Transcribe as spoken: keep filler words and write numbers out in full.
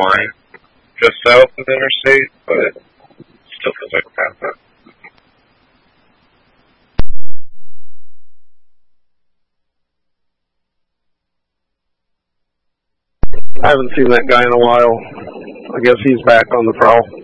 line, just south of the interstate, but it still feels like a path. I haven't seen that guy in a while. I guess he's back on the prowl.